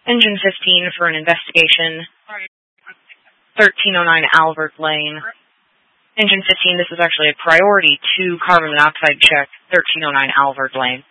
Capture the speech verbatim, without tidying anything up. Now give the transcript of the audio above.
Engine fifteen for an investigation. thirteen oh nine Albert Lane. Engine fifteen, this is actually a priority two carbon monoxide check. thirteen oh nine Albert Lane.